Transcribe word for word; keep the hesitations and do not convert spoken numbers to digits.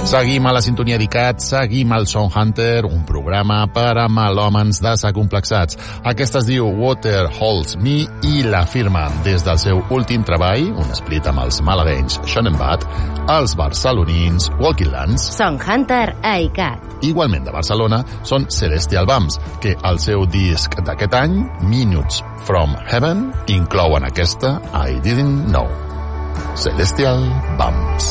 Seguim a la sintonia d'ICAT, seguim al Sound Hunter, un programa per a melòmens desacomplexats. Aquesta es diu Water Holds Me i la firmen des del seu últim treball, un split amb els malaguenys Sean and Bud, els barcelonins Walking Lands. Sound Hunter a ICAT. Igualment de Barcelona són Celestial Bumps, que al seu disc d'aquest any, Minutes from Heaven, inclouen aquesta I Didn't Know. Celestial Bumps.